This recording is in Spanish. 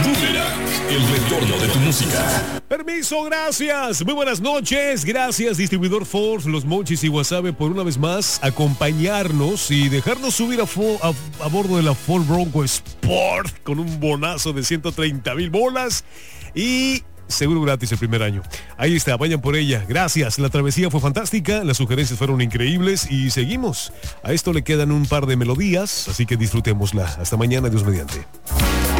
Boomerang, el retorno de tu música. Permiso, gracias. Muy buenas noches. Gracias, distribuidor Ford, Los Monchis y Wasabe, por una vez más acompañarnos y dejarnos subir a bordo de la Ford Bronco Sport con un bonazo de 130,000 bolas y seguro gratis el primer año. Ahí está, vayan por ella. Gracias, la travesía fue fantástica, las sugerencias fueron increíbles y seguimos. A esto le quedan un par de melodías, así que disfrutémosla. Hasta mañana, Dios mediante.